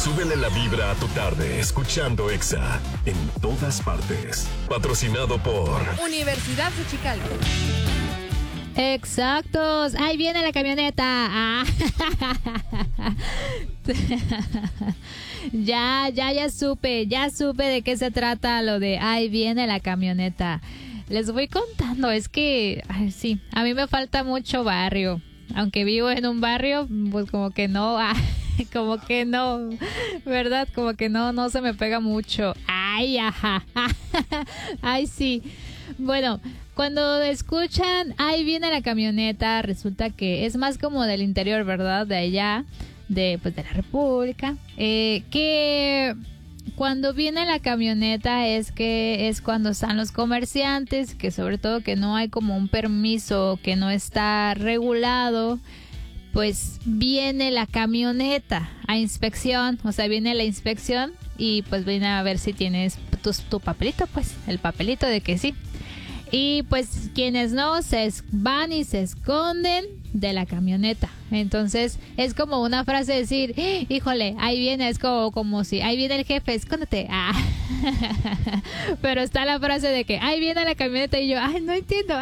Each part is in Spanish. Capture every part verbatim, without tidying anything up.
Súbele la vibra a tu tarde escuchando Exa en todas partes. Patrocinado por Universidad de Chicago. Exactos. Ahí viene la camioneta. Ah. ya, ya, ya supe, ya supe de qué se trata lo de ahí viene la camioneta. Les voy contando, es que, ay, sí, a mí me falta mucho barrio. Aunque vivo en un barrio, pues como que no, ah, como que no, ¿verdad? Como que no, no se me pega mucho. Ay, ajá, ay, sí. Bueno, cuando escuchan, ahí viene la camioneta, resulta que es más como del interior, ¿verdad? De allá, de, pues, de la República. Eh, que cuando viene la camioneta es que es cuando están los comerciantes, que sobre todo que no hay como un permiso, que no está regulado, pues viene la camioneta a inspección, o sea, viene la inspección y pues viene a ver si tienes tu, tu papelito, pues, el papelito de que sí. Y pues quienes no, se es- van y se esconden de la camioneta. Entonces es como una frase decir, "Eh, híjole, ahí viene", es como, como si, ahí viene el jefe, escóndete. Ah. Pero está la frase de que, ahí viene la camioneta y yo, ay, no entiendo.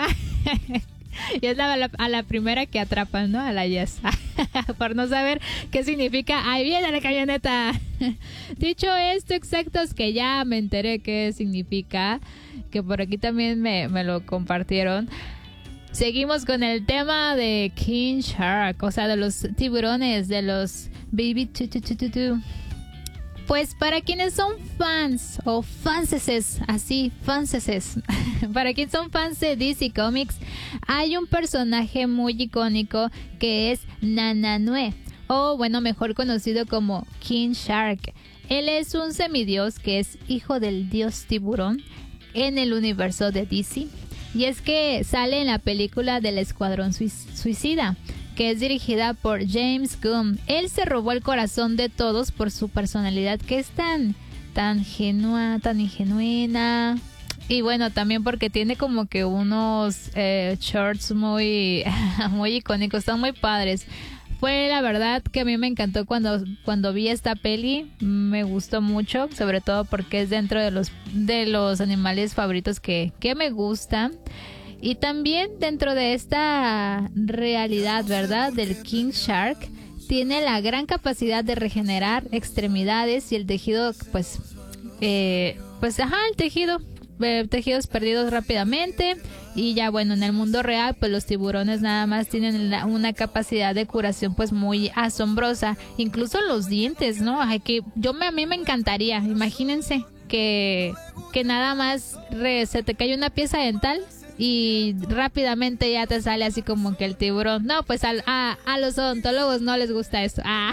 Y es la, la- a la primera que atrapan, ¿no? A la Yes. Por no saber qué significa, ahí viene la camioneta. Dicho esto, exactos, que ya me enteré qué significa, que por aquí también me, me lo compartieron. Seguimos con el tema de King Shark, o sea, de los tiburones, de los baby tu, tu, tu, tu, tu. Pues para quienes son fans o fanses, así, fanses, para quienes son fans de D C Comics, hay un personaje muy icónico que es Nananue, o bueno, mejor conocido como King Shark. Él es un semidios que es hijo del dios tiburón en el universo de D C. Y es que sale en la película del Escuadrón Suis- Suicida, que es dirigida por James Gunn. Él se robó el corazón de todos por su personalidad, que es tan, tan genua, tan ingenuina. Y bueno, también porque tiene como que unos eh, shorts muy, muy icónicos, están muy padres. Fue la verdad que a mí me encantó cuando, cuando vi esta peli, me gustó mucho, sobre todo porque es dentro de los, de los animales favoritos que, que me gustan. Y también dentro de esta realidad, ¿verdad? Del King Shark, tiene la gran capacidad de regenerar extremidades y el tejido, pues, eh, pues, ajá, el tejido, eh, tejidos perdidos rápidamente. Y ya bueno, en el mundo real, pues los tiburones nada más tienen la- una capacidad de curación pues muy asombrosa. Incluso los dientes, ¿no? Ay, que yo me, a mí me encantaría, imagínense que, que nada más re- se te cae una pieza dental y rápidamente ya te sale así como que el tiburón. No, pues al, a, a los odontólogos no les gusta eso. Ah,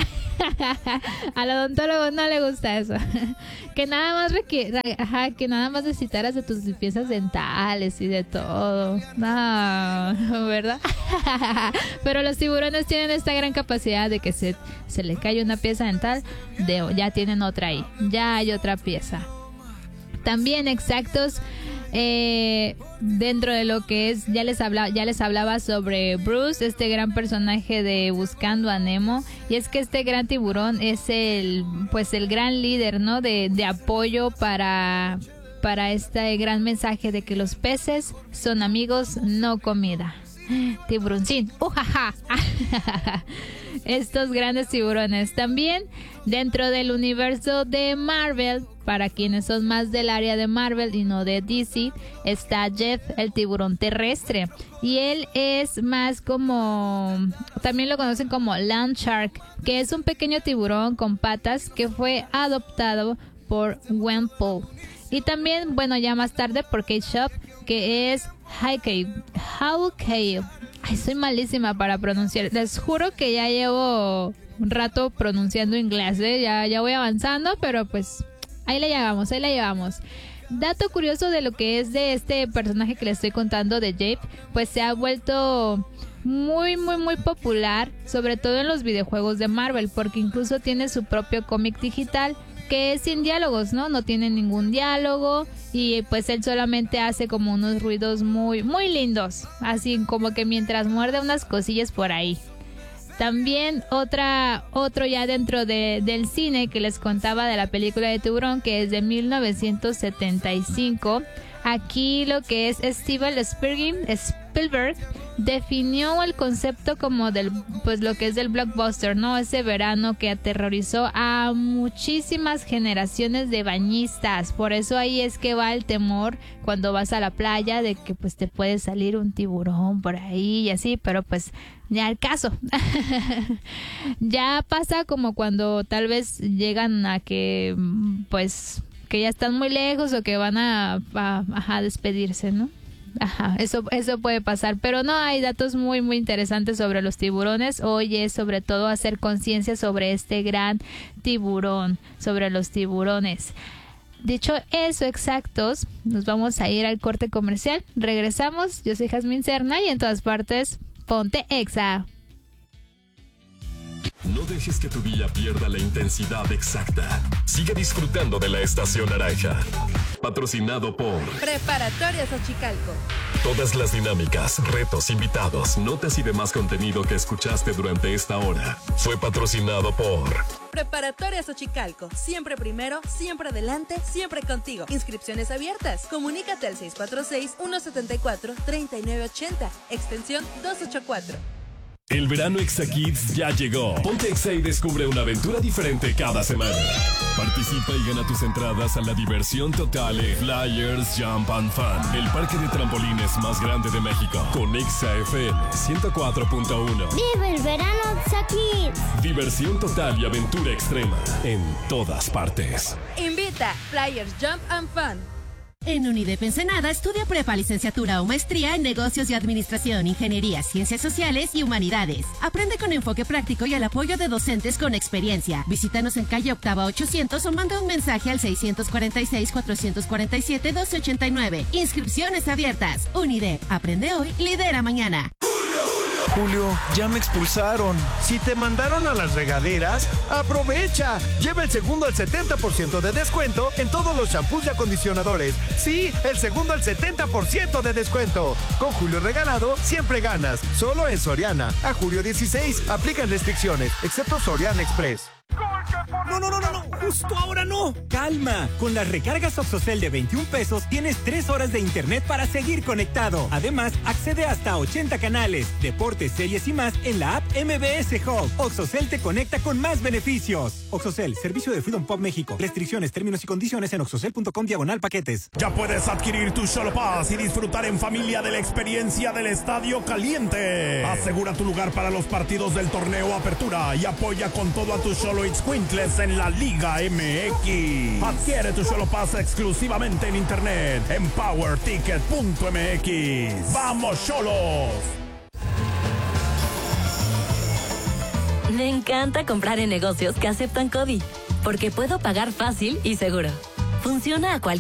al odontólogo no le gusta eso. Que nada más requi- ra- ajá, que nada más necesitaras de tus piezas dentales y de todo. No, ¿verdad? Pero los tiburones tienen esta gran capacidad de que se, se le cae una pieza dental, de, ya tienen otra ahí. Ya hay otra pieza. También exactos, eh, dentro de lo que es, ya les habla, ya les hablaba sobre Bruce, este gran personaje de Buscando a Nemo. Y es que este gran tiburón es el, pues el gran líder, ¿no? De, de apoyo para, para este gran mensaje de que los peces son amigos, no comida. Tiburoncín, ujaja. Estos grandes tiburones. También dentro del universo de Marvel, para quienes son más del área de Marvel y no de D C, está Jeff, el tiburón terrestre. Y él es más como, también lo conocen como Land Shark, que es un pequeño tiburón con patas que fue adoptado por Wemple. Y también, bueno, ya más tarde por Kate Shop, que es Hawkeye. Hawkeye. Ay, soy malísima para pronunciar. Les juro que ya llevo un rato pronunciando inglés, ¿eh? Ya, ya voy avanzando, pero pues ahí la llevamos, ahí la llevamos. Dato curioso de lo que es de este personaje que les estoy contando de Jape, pues se ha vuelto muy, muy, muy popular, sobre todo en los videojuegos de Marvel, porque incluso tiene su propio cómic digital, que es sin diálogos, ¿no? No tiene ningún diálogo y pues él solamente hace como unos ruidos muy, muy lindos, así como que mientras muerde unas cosillas por ahí. También otra, otro ya dentro de, del cine que les contaba de la película de Tiburón, que es de mil novecientos setenta y cinco. Aquí lo que es Steven Spielberg, Spielberg definió el concepto como del, pues lo que es del blockbuster, ¿no? Ese verano que aterrorizó a muchísimas generaciones de bañistas. Por eso ahí es que va el temor cuando vas a la playa de que pues te puede salir un tiburón por ahí y así, pero pues ya el caso. Ya pasa como cuando tal vez llegan a que pues que ya están muy lejos o que van a, a, a despedirse, ¿no? Ajá, eso, eso puede pasar, pero no, hay datos muy muy interesantes sobre los tiburones. Hoy es sobre todo hacer conciencia sobre este gran tiburón, sobre los tiburones. Dicho eso, exactos, nos vamos a ir al corte comercial. Regresamos, yo soy Jazmín Serna y en todas partes, ponte Exa. No dejes que tu día pierda la intensidad exacta. Sigue disfrutando de la Estación Naranja. Patrocinado por Preparatoria Xochicalco. Todas las dinámicas, retos, invitados, notas y demás contenido que escuchaste durante esta hora fue patrocinado por Preparatoria Xochicalco. Siempre primero, siempre adelante, siempre contigo. Inscripciones abiertas. Comunícate al seis cuatro seis, uno siete cuatro, tres nueve ocho cero, extensión doscientos ochenta y cuatro. El verano Exa Kids ya llegó. Ponte Exa y descubre una aventura diferente cada semana. Participa y gana tus entradas a la diversión total en Flyers Jump and Fun, el parque de trampolines más grande de México. Con Exa F M ciento cuatro punto uno. ¡Vive el verano Exa Kids! Diversión total y aventura extrema en todas partes. Invita Flyers Jump and Fun. En UNIDEP Ensenada estudia prepa, licenciatura o maestría en negocios y administración, ingeniería, ciencias sociales y humanidades. Aprende con enfoque práctico y el apoyo de docentes con experiencia. Visítanos en calle Octava ochocientos o manda un mensaje al seis cuatro seis, cuatro cuatro siete, uno dos ocho nueve. Inscripciones abiertas. UNIDEP. Aprende hoy, lidera mañana. Julio, ya me expulsaron. Si te mandaron a las regaderas, aprovecha. Lleva el segundo al setenta por ciento de descuento en todos los champús y acondicionadores. Sí, el segundo al setenta por ciento de descuento. Con Julio Regalado, siempre ganas. Solo en Soriana. A julio dieciséis, aplican restricciones, excepto Soriana Express. No, no, no, no, no, justo ahora no. Calma, con las recargas Oxocel de veintiún pesos tienes tres horas de internet para seguir conectado. Además, accede hasta a ochenta canales, deportes, series y más en la app M B S Hub. Oxocel te conecta con más beneficios. Oxocel, servicio de Freedom Pop México. Restricciones, términos y condiciones en oxocel punto com diagonal paquetes. Ya puedes adquirir tu Xolo Pass y disfrutar en familia de la experiencia del Estadio Caliente. Asegura tu lugar para los partidos del torneo Apertura y apoya con todo a tu Xolo Xcuintles en la Liga M X. Adquiere tu Xolo Pass exclusivamente en internet en power ticket punto m x. ¡Vamos, Xolos! Me encanta comprar en negocios que aceptan CODI, porque puedo pagar fácil y seguro. Funciona a cualquier